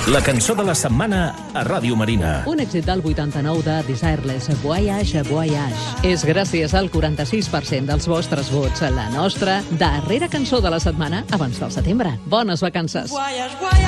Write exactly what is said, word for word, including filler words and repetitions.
La cançó de la setmana a Ràdio Marina. Un èxit del vuitanta-nou de Desireless, Voyage, Voyage. És gràcies al quaranta-sis per cent dels vostres vots. La nostra darrera cançó de la setmana abans del setembre. Bones vacances.